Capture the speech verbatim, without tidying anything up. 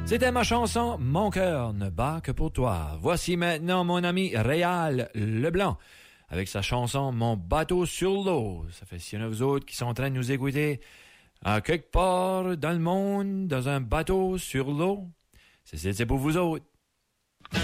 C'était ma chanson « Mon cœur ne bat que pour toi ». Voici maintenant mon ami Réal Leblanc avec sa chanson « Mon bateau sur l'eau ». Ça fait s'il y en a vous autres qui sont en train de nous écouter à quelque part dans le monde, dans un bateau sur l'eau, c'est, c'est pour vous autres.